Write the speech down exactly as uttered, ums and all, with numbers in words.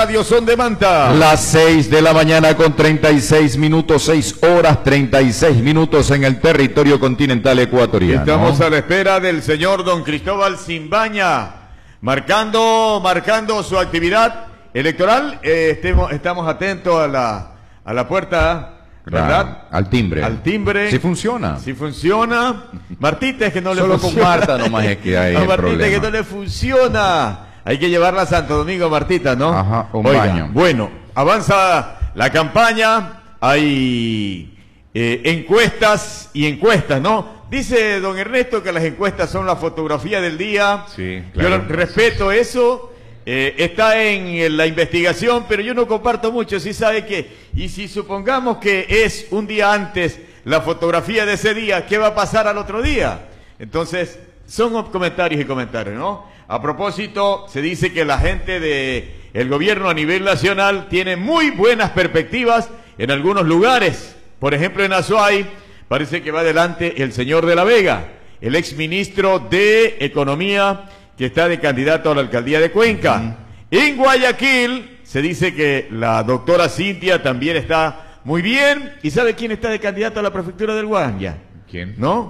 Radio Son de Manta. Las seis de la mañana con treinta y seis minutos, seis horas treinta y seis minutos en el territorio continental ecuatoriano. Estamos a la espera del señor don Cristóbal Simbaña, marcando, marcando su actividad electoral. Eh, estemos, estamos atentos a la, a la puerta, ¿verdad? Ah, al timbre. Al timbre. Si funciona. Si funciona. Martita es que no le Solo funciona. con Marta nomás es que hay a el Martita problema. es que no le funciona. Hay que llevarla a Santo Domingo, Martita, ¿no? Ajá, un Oiga, baño. bueno, avanza la campaña, hay eh, encuestas y encuestas, ¿no? Dice don Ernesto que las encuestas son la fotografía del día. Sí, claro. Yo respeto eso. Eh, está en la investigación, pero yo no comparto mucho. Si sabe que, y si supongamos que es un día antes la fotografía de ese día, ¿qué va a pasar al otro día? Entonces, son comentarios y comentarios, ¿no? A propósito, se dice que la gente de el gobierno a nivel nacional tiene muy buenas perspectivas en algunos lugares. Por ejemplo, en Azuay, parece que va adelante el señor de la Vega, el exministro de Economía, que está de candidato a la alcaldía de Cuenca. Uh-huh. En Guayaquil se dice que la doctora Cintia también está muy bien. ¿Y sabe quién está de candidato a la prefectura del Guanya? ¿Quién? ¿No?